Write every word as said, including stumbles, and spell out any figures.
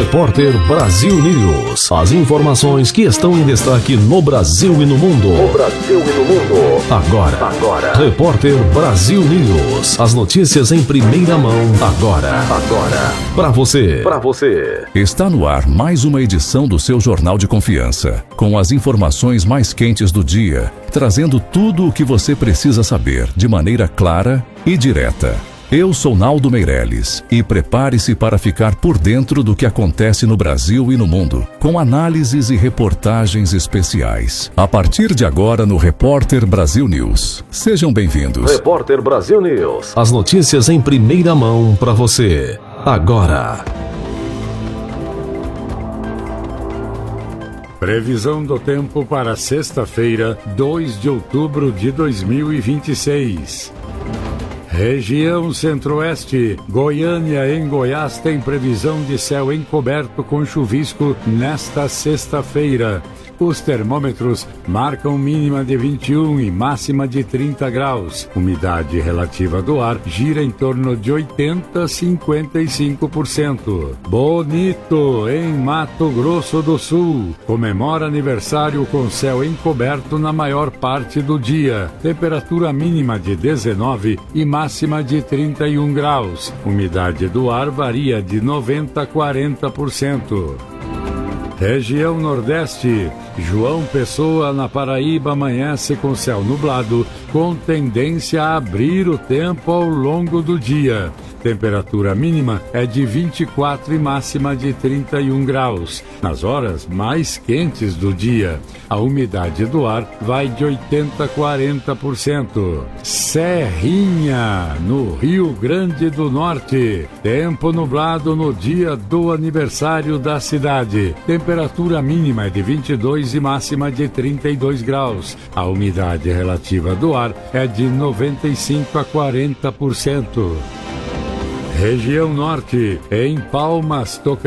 Repórter Brasil News. As informações que estão em destaque no Brasil e no mundo. No Brasil e no mundo. Agora. Agora. Repórter Brasil News. As notícias em primeira mão. Agora. Agora. Para você. Para você. Está no ar mais uma edição do seu Jornal de Confiança, com as informações mais quentes do dia, trazendo tudo o que você precisa saber de maneira clara e direta. Eu sou Naldo Meirelles e prepare-se para ficar por dentro do que acontece no Brasil e no mundo, com análises e reportagens especiais. A partir de agora no Repórter Brasil News. Sejam bem-vindos. Repórter Brasil News. As notícias em primeira mão para você. Agora. Previsão do tempo para sexta-feira, dois de outubro de dois mil e vinte e seis. Região Centro-Oeste, Goiânia em Goiás tem previsão de céu encoberto com chuvisco nesta sexta-feira. Os termômetros marcam mínima de vinte e um e máxima de trinta graus. Umidade relativa do ar gira em torno de oitenta a cinquenta e cinco por cento. Bonito, em Mato Grosso do Sul, comemora aniversário com céu encoberto na maior parte do dia. Temperatura mínima de dezenove e máxima de trinta e um graus. Umidade do ar varia de noventa a quarenta por cento. Região Nordeste, João Pessoa, na Paraíba, amanhece com céu nublado, com tendência a abrir o tempo ao longo do dia. Temperatura mínima é de vinte e quatro e máxima de trinta e um graus. Nas horas mais quentes do dia, a umidade do ar vai de oitenta a quarenta por cento. Serrinha, no Rio Grande do Norte. Tempo nublado no dia do aniversário da cidade. Temperatura mínima é de vinte e dois e máxima de trinta e dois graus. A umidade relativa do ar é de noventa e cinco a quarenta por cento. Região Norte, em Palmas, Tocantins.